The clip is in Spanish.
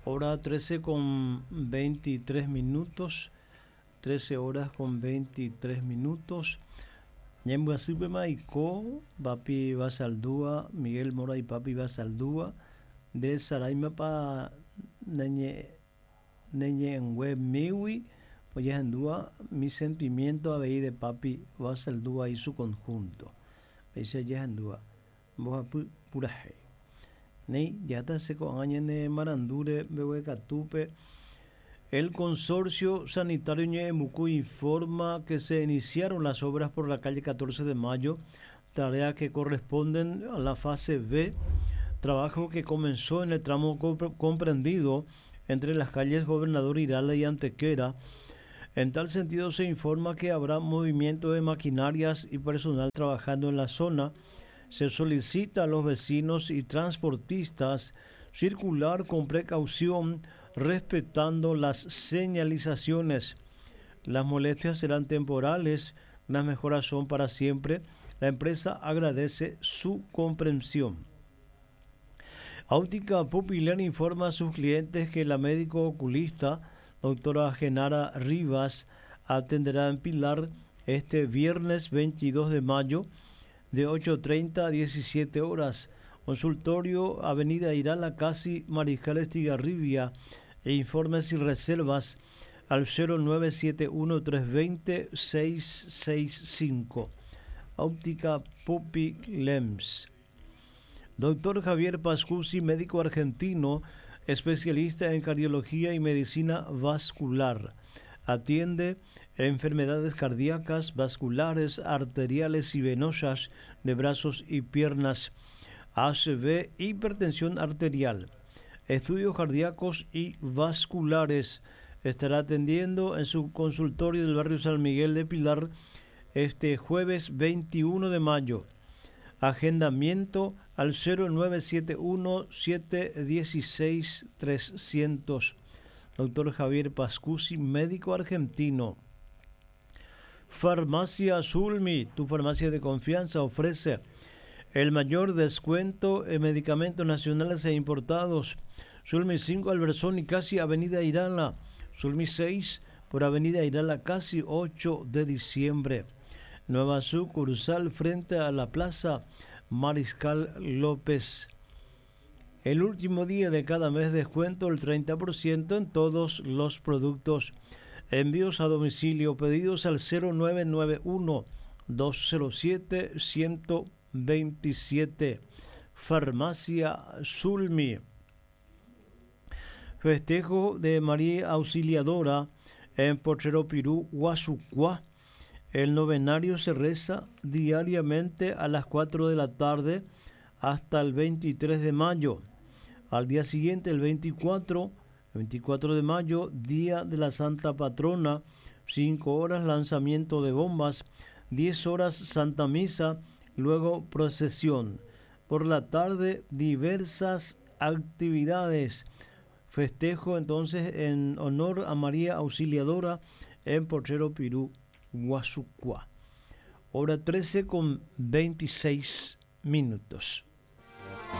Hora 13 con 23 minutos. 13 horas con 23 minutos. Ñembuasipe Maiko, Papi Basaldúa, Miguel Mora y Papi Basaldúa, de Saraima pa Neñe en web Miwi, oye Andúa, mi sentimiento a ver de Papi Basaldúa y su conjunto. Ese ya Andúa, Boja Puraje. Ney, ya está seco añene Marandure, Behuecatupe. El Consorcio Sanitario Ñemucu informa que se iniciaron las obras por la calle 14 de Mayo, tareas que corresponden a la fase B, trabajo que comenzó en el tramo comprendido entre las calles Gobernador Irala y Antequera. En tal sentido se informa que habrá movimiento de maquinarias y personal trabajando en la zona. Se solicita a los vecinos y transportistas circular con precaución, respetando las señalizaciones. Las molestias serán temporales, las mejoras son para siempre. La empresa agradece su comprensión. Óptica Popular informa a sus clientes que la médico oculista, doctora Genara Rivas, atenderá en Pilar este viernes 22 de mayo de 8:30 a 17 horas. Consultorio Avenida Irala Casi Mariscal Estigarribia. E informes y reservas al 0971-320-665. Óptica Pupi Lems. Doctor Javier Pascusi, médico argentino, especialista en cardiología y medicina vascular. Atiende enfermedades cardíacas, vasculares, arteriales y venosas de brazos y piernas, ACV, hipertensión arterial, estudios cardíacos y vasculares. Estará atendiendo en su consultorio del barrio San Miguel de Pilar este jueves 21 de mayo. Agendamiento al 0971-716-300. Doctor Javier Pascusi, médico argentino. Farmacia Sulmi, tu farmacia de confianza, ofrece el mayor descuento en medicamentos nacionales e importados. Sulmi 5, Alversón y casi Avenida Irala. Sulmi 6, por Avenida Irala, casi 8 de diciembre. Nueva sucursal frente a la Plaza Mariscal López. El último día de cada mes descuento el 30% en todos los productos. Envíos a domicilio, pedidos al 0991-207-127. Farmacia Sulmi. Festejo de María Auxiliadora en Potrero Pirú, Guasucuá. El novenario se reza diariamente a las 4 de la tarde hasta el 23 de mayo. Al día siguiente, el 24 de mayo, día de la Santa Patrona, 5 horas lanzamiento de bombas, 10 horas Santa Misa, luego procesión. Por la tarde, diversas actividades. Festejo entonces en honor a María Auxiliadora en Potrero Pirú, Guasucuá. Hora 13 con 26 minutos.